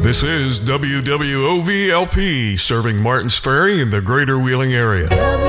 This is WWOV-LP, serving Martins Ferry in the greater Wheeling area.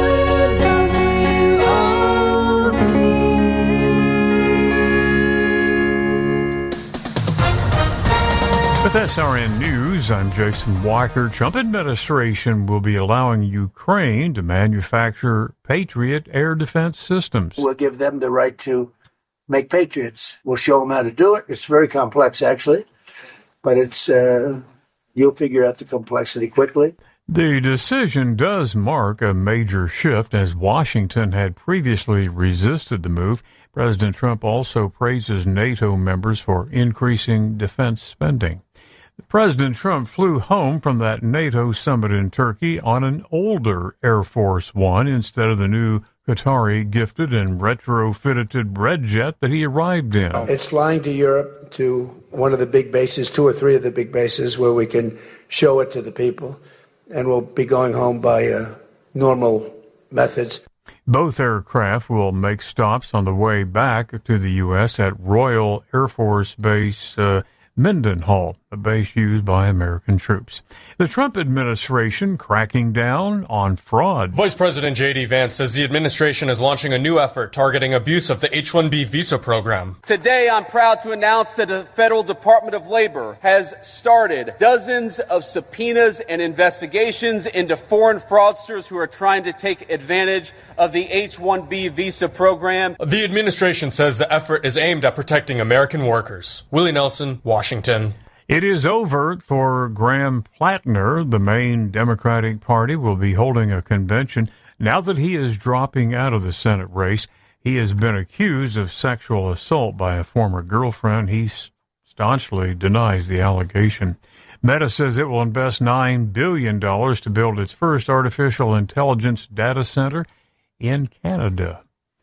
With SRN News, I'm Jason Walker. Trump administration will be allowing Ukraine to manufacture Patriot air defense systems. We'll give them the right to make Patriots. We'll show them how to do it. It's very complex, actually, but it's you'll figure out the complexity quickly. The decision does mark a major shift, as Washington had previously resisted the move. President Trump also praises NATO members for increasing defense spending. President Trump flew home from that NATO summit in Turkey on an older Air Force One instead of the new Qatari gifted and retrofitted red jet that he arrived in. It's flying to Europe, to one of the big bases, 2 or 3 of the big bases, where we can show it to the people, and we'll be going home by normal methods. Both aircraft will make stops on the way back to the U.S. at Royal Air Force Base Mendenhall, a base used by American troops. The Trump administration cracking down on fraud. Vice President J.D. Vance says the administration is launching a new effort targeting abuse of the H-1B visa program. Today, I'm proud to announce that the Federal Department of Labor has started dozens of subpoenas and investigations into foreign fraudsters who are trying to take advantage of the H-1B visa program. The administration says the effort is aimed at protecting American workers. Willie Nelson, Washington. It is over for Graham Plattner. The main Democratic Party will be holding a convention now that he is dropping out of the Senate race. He has been accused of sexual assault by a former girlfriend. He staunchly denies the allegation. Meta says it will invest $9 billion to build its first artificial intelligence data center in Canada.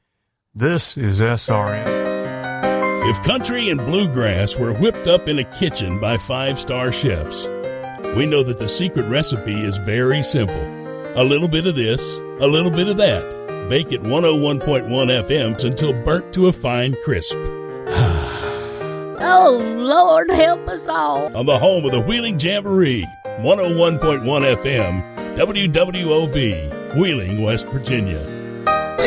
This is SRN. If country and bluegrass were whipped up in a kitchen by 5-star chefs, we know that the secret recipe is very simple. A little bit of this, a little bit of that. Bake at 101.1 FMs until burnt to a fine crisp. Oh, Lord, help us all. On the home of the Wheeling Jamboree, 101.1 FM, WWOV, Wheeling, West Virginia.